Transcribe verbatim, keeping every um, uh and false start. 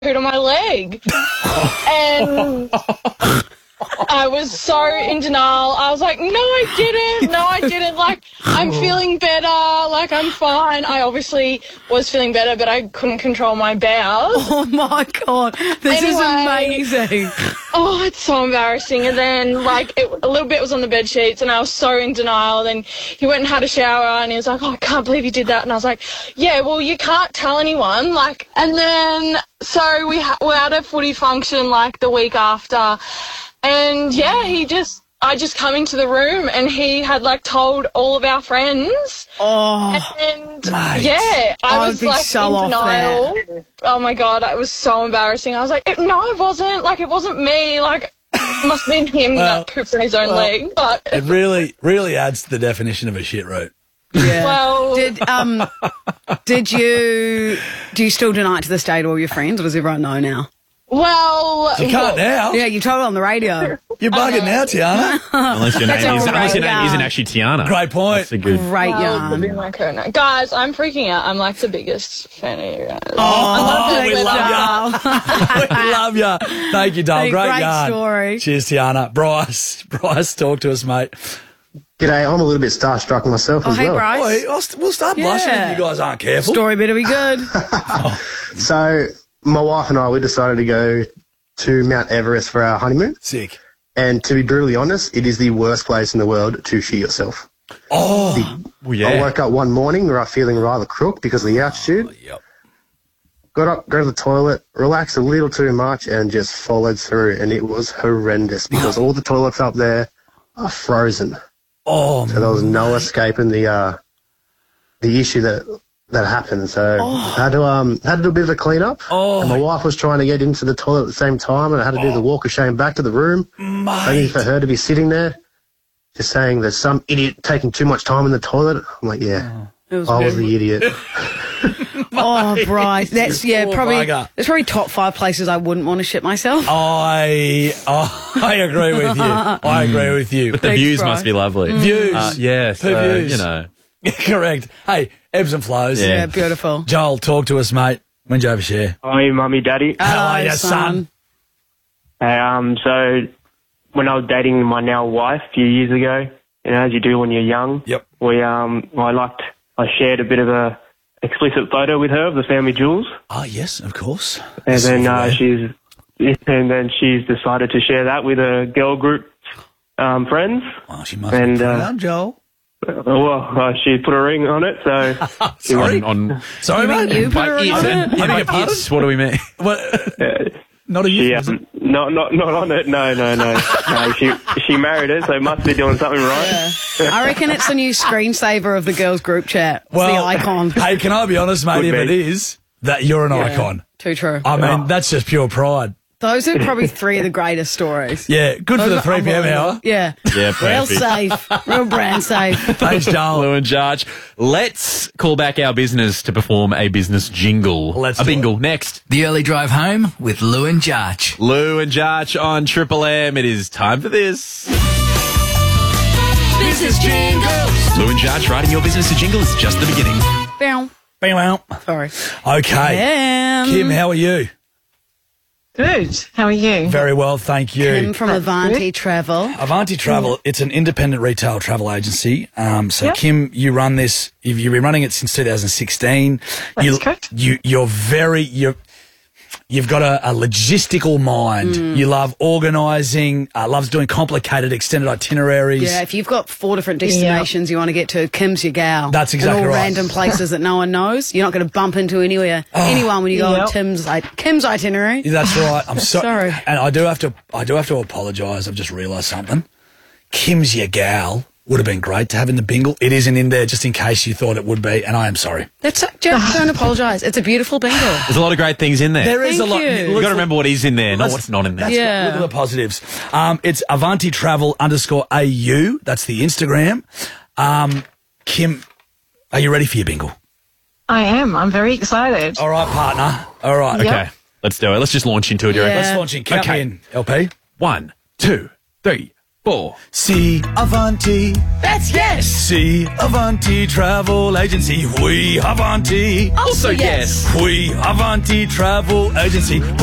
tattooed on my leg. And I was so in denial. I was like, no, I didn't. No, I didn't. Like, I'm feeling better. Like, I'm fine. I obviously was feeling better, but I couldn't control my bowels. Oh, my God. This Anyway. is amazing. Oh, it's so embarrassing. And then, like, it, a little bit was on the bed sheets, and I was so in denial. Then he went and had a shower, and he was like, oh, I can't believe you did that. And I was like, yeah, well, you can't tell anyone. Like, and then, so we ha- were at a footy function, like, the week after. And, yeah, he just, I just come into the room, and he had, like, told all of our friends. Oh, And, mate. yeah, I I'd was, be like, so in off denial. there. Oh, my God, it was so embarrassing. I was like, no, it wasn't. Like, it wasn't me. Like, it must have been him Well, that pooped on his own well, leg. But, It really, really adds to the definition of a shit route. yeah. well, Did um, did you do you still deny it to this day to all your friends, or does everyone know now? well. You can't now. Yeah, you told it on the radio. You're bugging now, Tiana. Unless your That's name, all is, right, unless your name yeah. isn't actually Tiana. Great point. That's a good. Great Well, could be yarn. my code. Guys, I'm freaking out. I'm like the biggest fan of you guys. Oh, we Thanks, love you. We love you. Thank you, doll. Hey, Great, great yarn. story. Cheers, Tiana. Bryce, Bryce, talk to us, mate. G'day, I'm a little bit starstruck myself Oh, as hey, well. Bryce. Boy, I'll st- we'll start blushing Yeah. if you guys aren't careful. Story better be good. So, my wife and I, we decided to go to Mount Everest for our honeymoon. Sick. And to be brutally honest, it is the worst place in the world to shit yourself. Oh, Well, I yeah. woke up one morning right feeling rather crook because of the altitude. yep. Got up, go to the toilet, relaxed a little too much, and just followed through. And it was horrendous because all the toilets up there are frozen. Oh, So there was no escaping the uh, the issue that that happened. So I had to um had to do a bit of a clean up. Oh. And my wife was trying to get into the toilet at the same time, and I had to do the walk of shame back to the room. Only mate. for her to be sitting there, just saying there's some idiot taking too much time in the toilet. I'm like, yeah, It was I was the idiot. Oh, Bryce. That's, yeah, Poor probably, bugger. it's probably top five places I wouldn't want to shit myself. I, oh, I agree with you. I agree with you. The Thanks, views Bryce. must be lovely. Views. Uh, yeah, Two so, views. you know. Correct. Hey, ebbs and flows. Yeah. Yeah, beautiful. Joel, talk to us, mate. When'd you overshare? Hi, mummy, daddy. How are Hello, you, son? Hey, um, so when I was dating my now wife a few years ago, you know, as you do when you're young, Yep. we um, I liked, I shared a bit of a explicit photo with her of the family jewels, Oh, yes, of course. and then uh, Silverware. she's, and then she's decided to share that with a girl group, um, friends. Oh, she must and, be uh, proud, Joel. Uh, Well, uh, she put a ring on it, so Sorry. On, on, Sorry, mate. You put by a ring it, on it? yeah, by pardon? it, what do we mean? What? uh, Not a she euphemism. um, not not not on it. No, no, no, no. She she married it, so must be doing something right. I reckon it's the new screensaver of the girls' group chat. It's Well, the icon. Hey, can I be honest, mate? Could If be. it is, that you're an icon. Too true. I mean, that's just pure pride. Those are probably three of the greatest stories. Yeah, good for Those the are three p.m. unbelievable. hour. Yeah. Yeah, Real perfect. safe. Real brand safe. Thanks, Joel. Lou and Jarch. Let's call back our business to perform a business jingle. Let's a do bingle. Next. The early drive home with Lou and Jarch. Lou and Jarch on Triple M. It is time for this. Business jingles. Lou and Jarch writing your business a jingle is just the beginning. Bow. Bing, wow. Sorry. Okay. Um, Kim, how are you? Good. How are you? Very well, thank you. Kim from Avanti Travel. Avanti Travel, it's an independent retail travel agency. Um, so, Yep. Kim, you run this, you've, you've been running it since two thousand sixteen. That's you, correct. You, you're very, you're, you've got a, a logistical mind. Mm. You love organising, uh, loves doing complicated extended itineraries. Yeah, if you've got four different destinations you want to get to, Kim's your gal. That's exactly and all right. random places that no one knows. You're not going to bump into anywhere, anyone when you go Yep. on Tim's, like, Kim's itinerary. That's right. I'm so, Sorry. And I do have to, I do have to apologise. I've just realised something. Kim's your gal would have been great to have in the bingle. It isn't in there just in case you thought it would be, and I am sorry. That's Jeff, don't apologise. It's a beautiful bingo. There's a lot of great things in there. There is Thank a lot. you. You've got to remember what is in there, not Let's- what's not in there. That's Yeah. Look at the positives. Um, it's Avanti Travel underscore A U. That's the Instagram. Um, Kim, are you ready for your bingle? I am. I'm very excited. All right, partner. All right. Yep. Okay, let's do it. Let's just launch into it, do you Yeah. reckon? Let's launch in. Count Okay. me in, L P. One, two, three, Four. C Avanti. That's yes. C Avanti Travel Agency. We Avanti. Also yes. We Avanti Travel Agency.